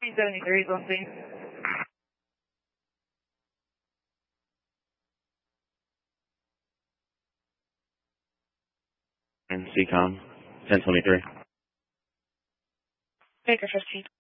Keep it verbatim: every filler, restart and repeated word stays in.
three seventy-three is on scene. And C COM, ten twenty-three. Baker fifteen.